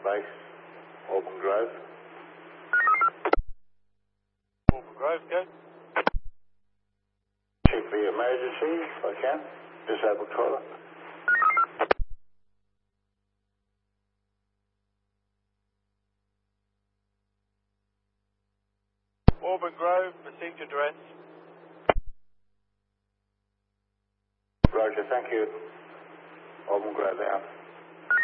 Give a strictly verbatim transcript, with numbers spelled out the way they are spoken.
base, Auburn Grove. Auburn Grove, go. Check the emergency if I can. Disabled toilet. Auburn Grove, received address. Roger, thank you. Auburn Grove out.